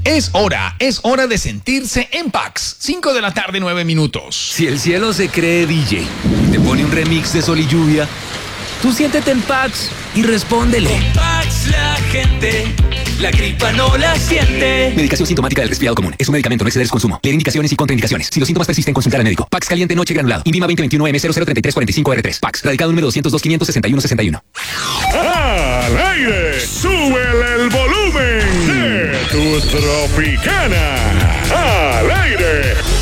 Es hora de sentirse en Pax. 5 de la tarde, 9 minutos. Si el cielo se cree DJ y te pone un remix de Sol y Lluvia, tú siéntete en Pax y respóndele. Con Pax la gente, la gripa no la siente. Medicación sintomática del resfriado común. Es un medicamento, no exceder su consumo. Leer indicaciones y contraindicaciones. Si los síntomas persisten, consultar al médico. Pax caliente noche granulado. Invima 2021M003345R3. Pax. Radicado número 202-561-61. ¡Al aire! ¡Súbele el volumen! De tu Tropicana. ¡Al aire!